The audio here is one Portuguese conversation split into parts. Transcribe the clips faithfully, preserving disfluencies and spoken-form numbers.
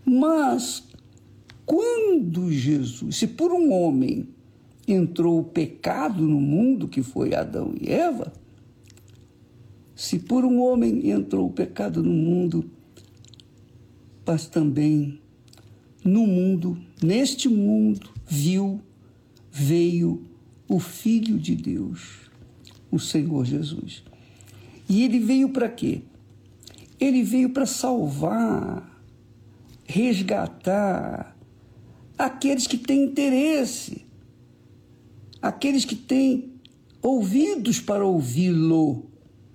Mas quando Jesus, se por um homem entrou o pecado no mundo, que foi Adão e Eva, se por um homem entrou o pecado no mundo, mas também no mundo, neste mundo, viu, veio o Filho de Deus, o Senhor Jesus. E ele veio para quê? Ele veio para salvar, resgatar aqueles que têm interesse, aqueles que têm ouvidos para ouvi-lo.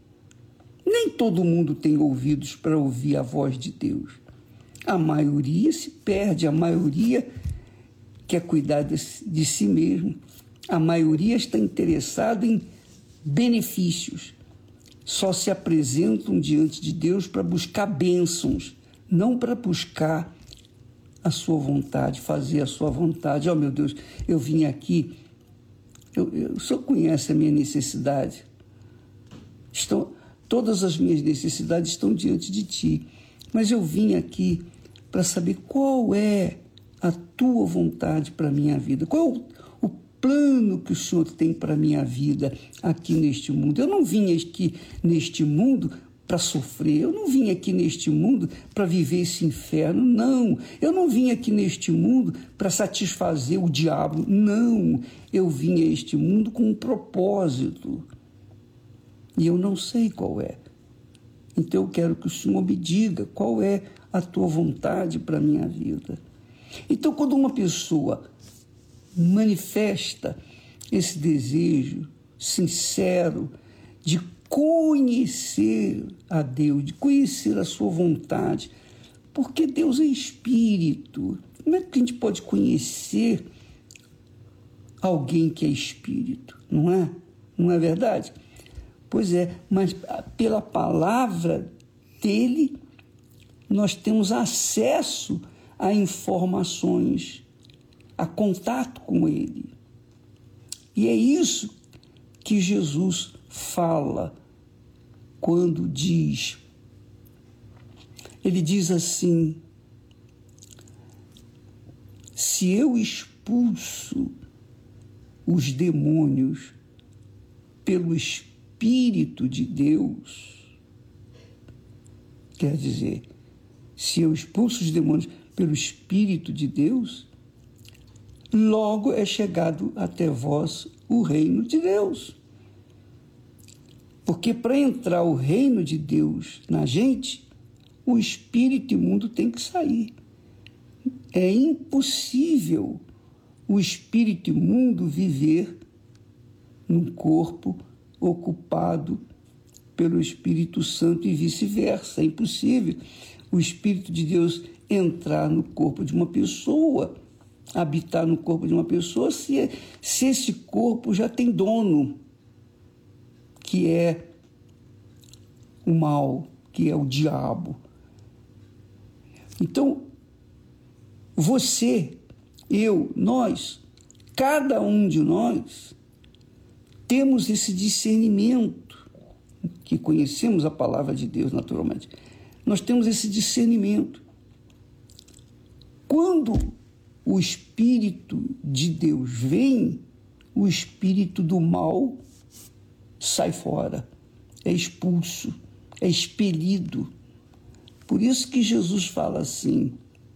Nem todo mundo tem ouvidos para ouvir a voz de Deus. A maioria se perde, a maioria quer cuidar de, de si mesmo, a maioria está interessada em benefícios. Só se apresentam diante de Deus para buscar bênçãos, não para buscar a sua vontade, fazer a sua vontade. Oh, meu Deus, eu vim aqui, eu, eu, o Senhor conhece a minha necessidade. Estão, todas as minhas necessidades estão diante de Ti, mas eu vim aqui para saber qual é a Tua vontade para a minha vida, qual é o o plano que o Senhor tem para a minha vida aqui neste mundo. Eu não vim aqui neste mundo para sofrer, eu não vim aqui neste mundo para viver esse inferno, não. Eu não vim aqui neste mundo para satisfazer o diabo, não. Eu vim a este mundo com um propósito, e eu não sei qual é. Então eu quero que o Senhor me diga qual é a Tua vontade para a minha vida. Então, quando uma pessoa manifesta esse desejo sincero de conhecer a Deus, de conhecer a sua vontade, porque Deus é espírito. Como é que a gente pode conhecer alguém que é espírito? Não é? Não é verdade? Pois é, mas pela palavra dele nós temos acesso a informações, a contato com ele. E é isso que Jesus fala quando diz, ele diz assim: se eu expulso os demônios pelo Espírito de Deus, quer dizer, se eu expulso os demônios pelo Espírito de Deus, logo é chegado até vós o reino de Deus. Porque para entrar o reino de Deus na gente, o espírito imundo tem que sair. É impossível o espírito imundo viver num corpo ocupado pelo Espírito Santo e vice-versa. É impossível o Espírito de Deus entrar no corpo de uma pessoa, habitar no corpo de uma pessoa, se, se esse corpo já tem dono, que é o mal, que é o diabo. Então, você, eu, nós, cada um de nós, temos esse discernimento, que conhecemos a palavra de Deus naturalmente. Nós temos esse discernimento. Quando o Espírito de Deus vem, o espírito do mal sai fora, é expulso, é expelido. Por isso que Jesus fala assim: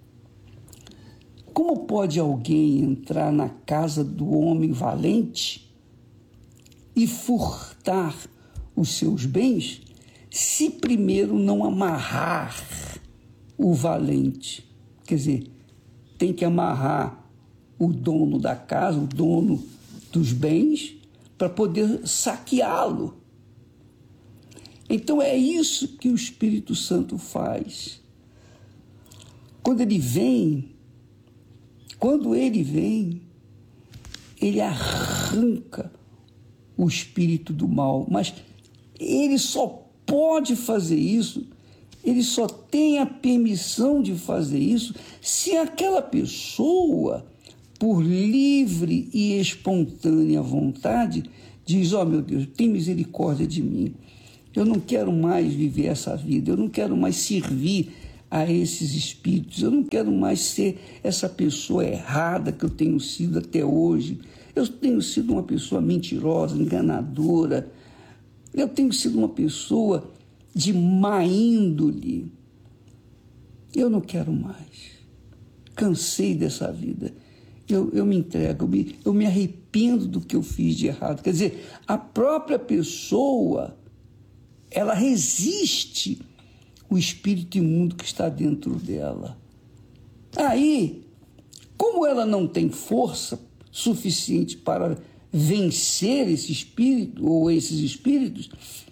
como pode alguém entrar na casa do homem valente e furtar os seus bens, se primeiro não amarrar o valente? Quer dizer, tem que amarrar o dono da casa, o dono dos bens, para poder saqueá-lo. Então é isso que o Espírito Santo faz. Quando ele vem, quando ele vem, ele arranca o espírito do mal, mas ele só pode fazer isso, ele só tem a permissão de fazer isso se aquela pessoa, por livre e espontânea vontade, diz: ó, meu Deus, tem misericórdia de mim, eu não quero mais viver essa vida, eu não quero mais servir a esses espíritos. Eu não quero mais ser essa pessoa errada que eu tenho sido até hoje. Eu tenho sido uma pessoa mentirosa, enganadora. Eu tenho sido uma pessoa de má índole. Eu não quero mais. Cansei dessa vida. Eu, eu me entrego, eu me, eu me arrependo do que eu fiz de errado. Quer dizer, a própria pessoa, ela resiste o espírito imundo que está dentro dela. Aí, como ela não tem força suficiente para vencer esse espírito ou esses espíritos,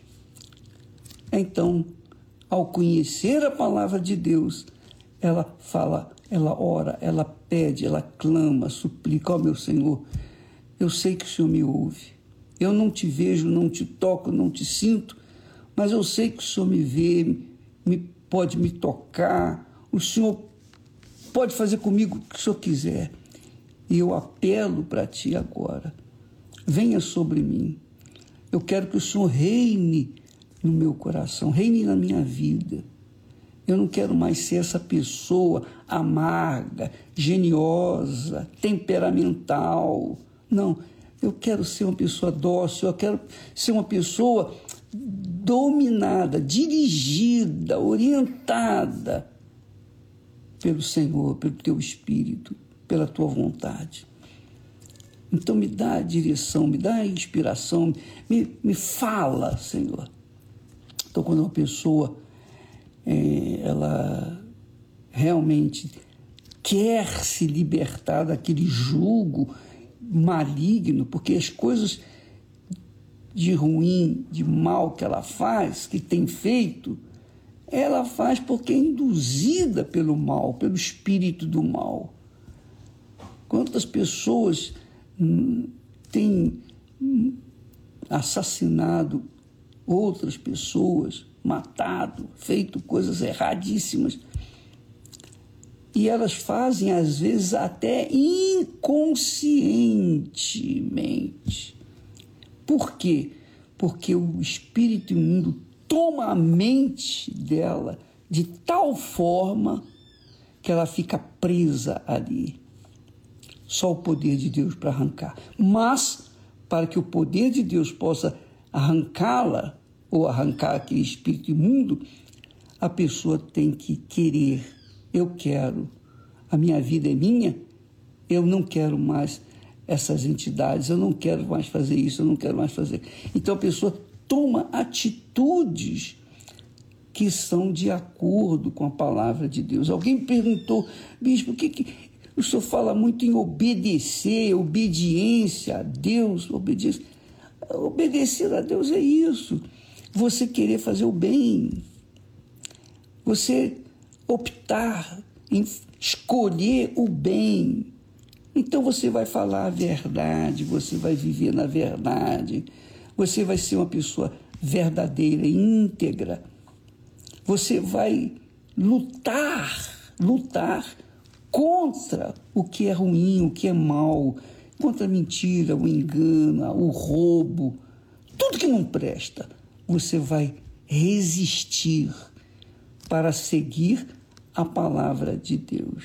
então, ao conhecer a palavra de Deus, ela fala, ela ora, ela pede, ela clama, suplica: ó meu Senhor, eu sei que o Senhor me ouve. Eu não te vejo, não te toco, não te sinto, mas eu sei que o Senhor me vê, me, pode me tocar, o Senhor pode fazer comigo o que o Senhor quiser. E eu apelo para ti agora. Venha sobre mim. Eu quero que o Senhor reine no meu coração, reine na minha vida. Eu não quero mais ser essa pessoa amarga, geniosa, temperamental. Não, eu quero ser uma pessoa dócil, eu quero ser uma pessoa dominada, dirigida, orientada pelo Senhor, pelo teu Espírito, pela tua vontade. Então me dá a direção, me dá a inspiração, me, me fala, Senhor. Então, quando uma pessoa é, ela realmente quer se libertar daquele jugo maligno, porque as coisas de ruim, de mal que ela faz, que tem feito, ela faz porque é induzida pelo mal, pelo espírito do mal. Quantas pessoas hum, têm hum, assassinado outras pessoas, matado, feito coisas erradíssimas. E elas fazem, às vezes, até inconscientemente. Por quê? Porque o espírito imundo toma a mente dela de tal forma que ela fica presa ali. Só o poder de Deus para arrancar. Mas, para que o poder de Deus possa arrancá-la, ou arrancar aquele espírito imundo, a pessoa tem que querer. Eu quero, a minha vida é minha, eu não quero mais essas entidades, eu não quero mais fazer isso, eu não quero mais fazer. Então a pessoa toma atitudes que são de acordo com a palavra de Deus. Alguém me perguntou: bispo, o que, que o senhor fala muito em obedecer, obediência a Deus, obediência. Obedecer a Deus é isso. Você querer fazer o bem, você optar em escolher o bem. Então você vai falar a verdade, você vai viver na verdade, você vai ser uma pessoa verdadeira, íntegra. Você vai lutar, lutar contra o que é ruim, o que é mal, contra a mentira, o engano, o roubo, tudo que não presta. Você vai resistir para seguir a palavra de Deus.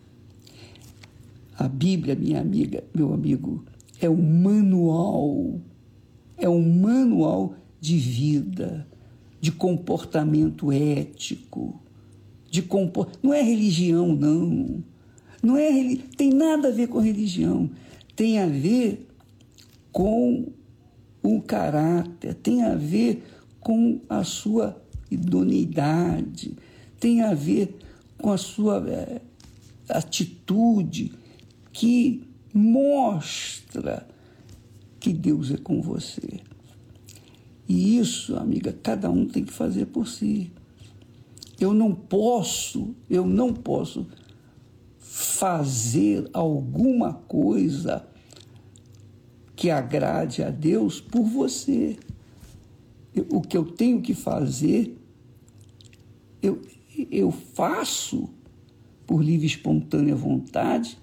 A Bíblia, minha amiga, meu amigo, é um manual, é um manual de vida, de comportamento ético, de compor... não é religião, não. Não é relig... tem nada a ver com religião, tem a ver com o caráter, tem a ver com a sua idoneidade, tem a ver com a sua é, atitude que mostra que Deus é com você. E isso, amiga, cada um tem que fazer por si. Eu não posso, eu não posso fazer alguma coisa que agrade a Deus por você. Eu, o que eu tenho que fazer, eu, eu faço por livre e espontânea vontade,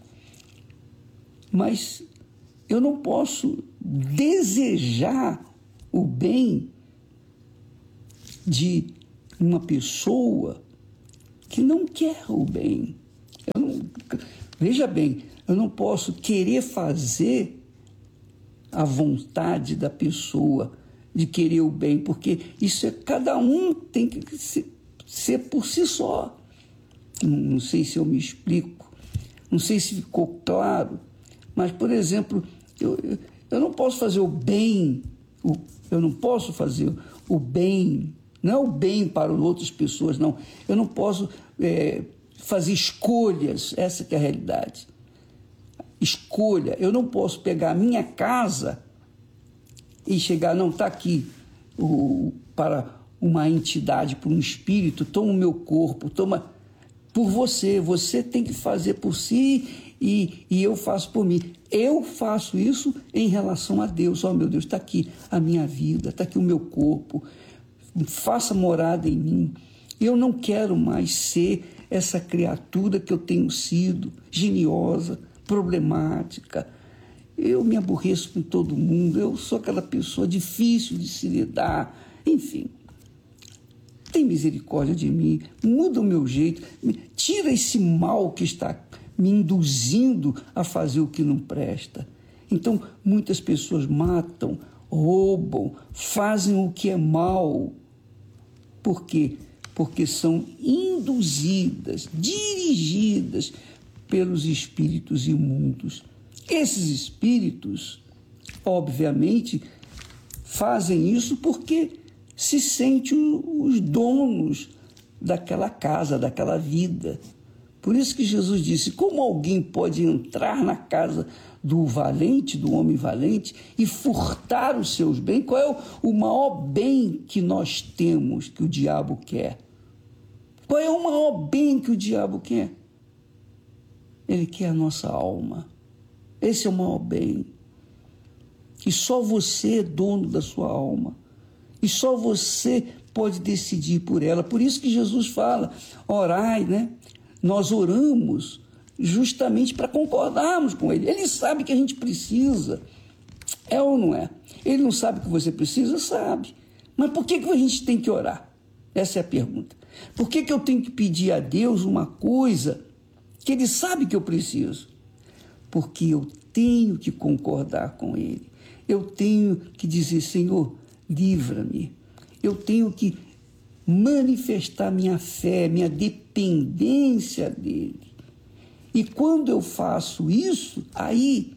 mas eu não posso desejar o bem de uma pessoa que não quer o bem. Eu não, veja bem, eu não posso querer fazer a vontade da pessoa de querer o bem, porque isso é cada um tem que ser, ser por si só. Não, não sei se eu me explico, não sei se ficou claro, mas, por exemplo, eu, eu não posso fazer o bem, o, eu não posso fazer o bem, não é o bem para outras pessoas, não. Eu não posso é, fazer escolhas, essa que é a realidade. Escolha, eu não posso pegar a minha casa e chegar, não, está aqui o, para uma entidade, para um espírito, toma o meu corpo, toma por você, você tem que fazer por si e, e eu faço por mim. Eu faço isso em relação a Deus. Oh, meu Deus, está aqui a minha vida, está aqui o meu corpo, faça morada em mim. Eu não quero mais ser essa criatura que eu tenho sido, geniosa, problemática. Eu me aborreço com todo mundo, eu sou aquela pessoa difícil de se lidar, enfim. Tem misericórdia de mim, muda o meu jeito, tira esse mal que está me induzindo a fazer o que não presta. Então, muitas pessoas matam, roubam, fazem o que é mal. Por quê? Porque são induzidas, dirigidas pelos espíritos imundos. Esses espíritos, obviamente, fazem isso porque se sentem os donos daquela casa, daquela vida. Por isso que Jesus disse, como alguém pode entrar na casa do valente, do homem valente, e furtar os seus bens? Qual é o maior bem que nós temos que o diabo quer? Qual é o maior bem que o diabo quer? Ele quer a nossa alma. Esse é o maior bem. E só você é dono da sua alma. E só você pode decidir por ela. Por isso que Jesus fala, orai, né? Nós oramos justamente para concordarmos com Ele. Ele sabe que a gente precisa. É ou não é? Ele não sabe que você precisa? Sabe. Mas por que que a gente tem que orar? Essa é a pergunta. Por que que eu tenho que pedir a Deus uma coisa que Ele sabe que eu preciso? Porque eu tenho que concordar com Ele. Eu tenho que dizer, Senhor, livra-me. Eu tenho que manifestar minha fé, minha dependência dEle. E quando eu faço isso, aí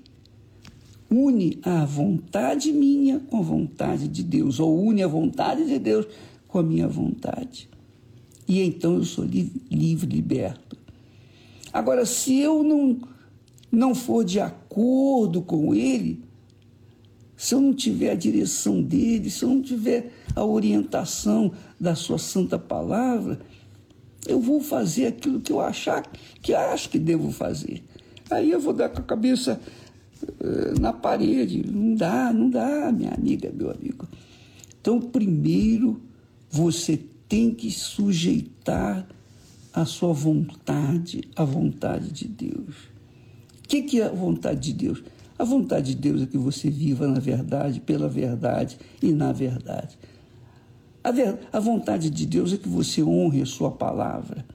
une a vontade minha com a vontade de Deus, ou une a vontade de Deus com a minha vontade. E então eu sou livre, livre liberto. Agora, se eu não, não for de acordo com Ele, se eu não tiver a direção dele, se eu não tiver a orientação da sua santa palavra, eu vou fazer aquilo que eu achar, que acho que devo fazer. Aí eu vou dar com a cabeça uh, na parede. Não dá, não dá, minha amiga, meu amigo. Então, primeiro, você tem que sujeitar a sua vontade à vontade de Deus. O que, que é a vontade de Deus? A vontade de Deus é que você viva na verdade, pela verdade e na verdade. A, ver, a vontade de Deus é que você honre a sua palavra.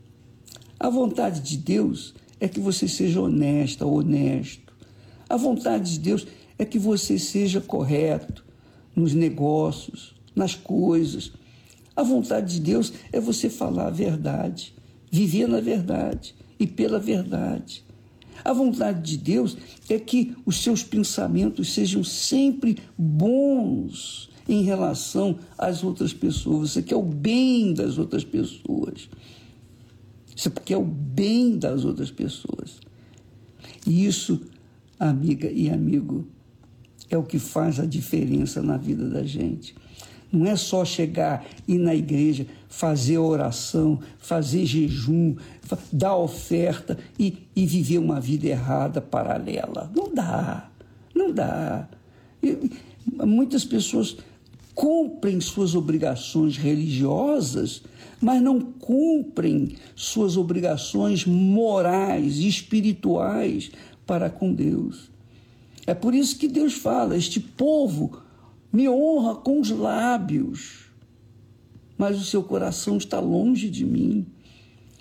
A vontade de Deus é que você seja honesta, honesto. A vontade de Deus é que você seja correto nos negócios, nas coisas. A vontade de Deus é você falar a verdade, viver na verdade e pela verdade. A vontade de Deus é que os seus pensamentos sejam sempre bons em relação às outras pessoas. Você quer o bem das outras pessoas. Você quer o bem das outras pessoas. E isso, amiga e amigo, é o que faz a diferença na vida da gente. Não é só chegar, ir na igreja, fazer oração, fazer jejum, dar oferta e, e viver uma vida errada, paralela. Não dá, não dá. E, muitas pessoas cumprem suas obrigações religiosas, mas não cumprem suas obrigações morais e espirituais para com Deus. É por isso que Deus fala, este povo me honra com os lábios, mas o seu coração está longe de mim.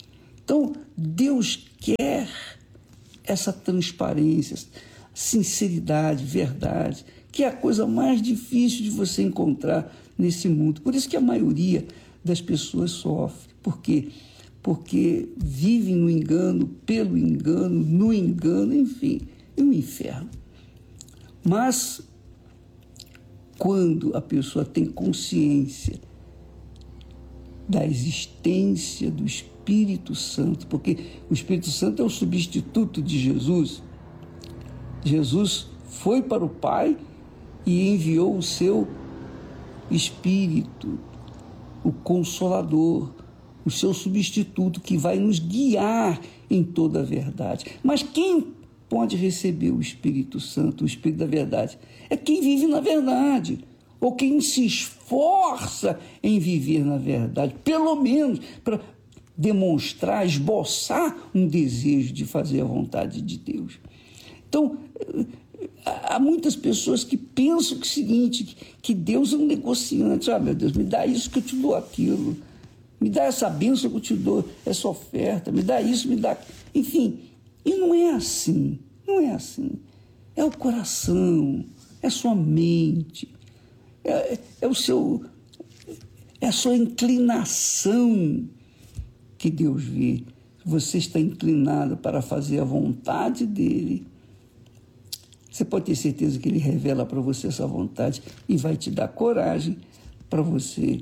Então, Deus quer essa transparência, sinceridade, verdade, que é a coisa mais difícil de você encontrar nesse mundo. Por isso que a maioria das pessoas sofre. Por quê? Porque vivem no engano, pelo engano, no engano, enfim, é um inferno. Mas, quando a pessoa tem consciência da existência do Espírito Santo, porque o Espírito Santo é o substituto de Jesus. Jesus foi para o Pai e enviou o seu Espírito, o Consolador, o seu substituto, que vai nos guiar em toda a verdade. Mas quem pode receber o Espírito Santo, o Espírito da verdade? É quem vive na verdade, ou quem se esforça em viver na verdade, pelo menos para demonstrar, esboçar um desejo de fazer a vontade de Deus. Então, há muitas pessoas que pensam que é o seguinte, que Deus é um negociante. Ah, meu Deus, me dá isso que eu te dou aquilo. Me dá essa bênção que eu te dou, essa oferta. Me dá isso, me dá... Enfim, e não é assim. Não é assim. É o coração, é a sua mente, é, é o seu... é a sua inclinação que Deus vê. Você está inclinado para fazer a vontade dele. Você pode ter certeza que ele revela para você essa vontade e vai te dar coragem para você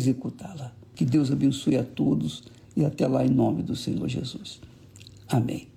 executá-la. Que Deus abençoe a todos e até lá em nome do Senhor Jesus. Amém.